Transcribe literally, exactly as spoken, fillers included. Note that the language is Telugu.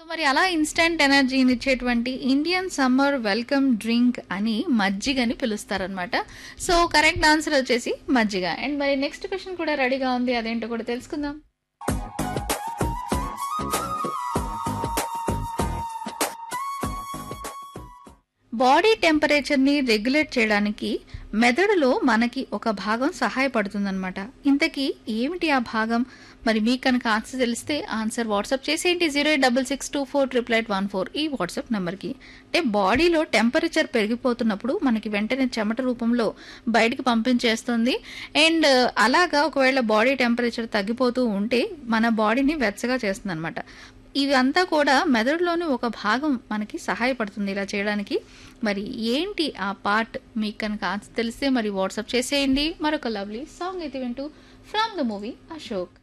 మరి అలా ఇన్‌స్టాంట్ ఎనర్జీని ఇచ్చేటువంటి ఇండియన్ సమ్మర్ వెల్కమ్ డ్రింక్ అని మజ్జిగని పిలుస్తారనమాట. సో, కరెక్ట్ ఆన్సర్ వచ్చేసి మజ్జిగ. అండ్ మరి నెక్స్ట్ క్వెషన్ కూడా రెడీగా ఉంది. అదేంటో కూడా తెలుసుకుందాం. బాడీ టెంపరేచర్‌ని రెగ్యులేట్ చేయడానికి మెదడులో మనకి ఒక భాగం సహాయపడుతుందనమాట. ఇంతకీ ఏమిటి ఆ భాగం? మరి మీకు కనుక ఆన్సర్ తెలిస్తే ఆన్సర్ వాట్సాప్ చేసేయండి zero eight six six two four triple eight one four ఈ వాట్సాప్ నెంబర్కి. అంటే బాడీలో టెంపరేచర్ పెరిగిపోతున్నప్పుడు మనకి వెంటనే చెమట రూపంలో బయటికి పంపించేస్తుంది. అండ్ అలాగా ఒకవేళ బాడీ టెంపరేచర్ తగ్గిపోతూ ఉంటే మన బాడీని వెచ్చగా చేస్తుంది అనమాట. ఇదంతా కూడా మెదడులోని ఒక భాగం మనకి సహాయపడుతుంది ఇలా చేయడానికి. మరి ఏంటి ఆ పార్ట్? మీకు కనుక ఆన్సర్ తెలిస్తే మరి వాట్సాప్ చేసేయండి. మరొక లవ్లీ సాంగ్ అయితే వింటూ ఫ్రమ్ ద మూవీ అశోక్.